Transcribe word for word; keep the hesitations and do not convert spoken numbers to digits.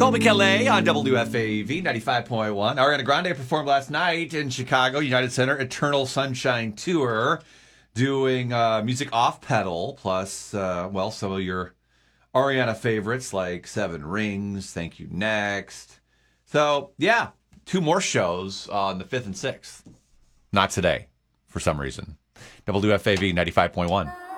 Colby Calais on W F A V ninety-five point one. Ariana Grande performed last night in Chicago, United Center, Eternal Sunshine Tour, doing uh, music off pedal, plus, uh, well, some of your Ariana favorites like Seven Rings, Thank You Next. So, yeah, two more shows on the fifth and sixth. Not today, for some reason. W F A V ninety-five point one.